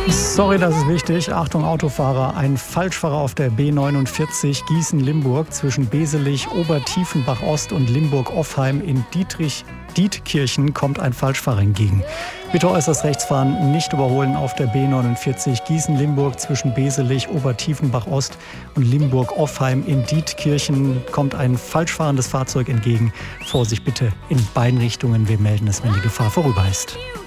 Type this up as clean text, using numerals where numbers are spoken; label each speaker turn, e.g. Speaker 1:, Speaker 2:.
Speaker 1: Sorry, das ist wichtig. Achtung Autofahrer, ein Falschfahrer auf der B49 Gießen-Limburg zwischen Beselich, Obertiefenbach-Ost und Limburg-Offheim in Dietkirchen kommt ein Falschfahrer entgegen. Bitte äußerst rechts fahren, nicht überholen auf der B49 Gießen-Limburg zwischen Beselich, Obertiefenbach-Ost und Limburg-Offheim in Dietkirchen kommt ein falsch fahrendes Fahrzeug entgegen. Vorsicht bitte in beiden Richtungen, wir melden es, wenn die Gefahr vorüber ist.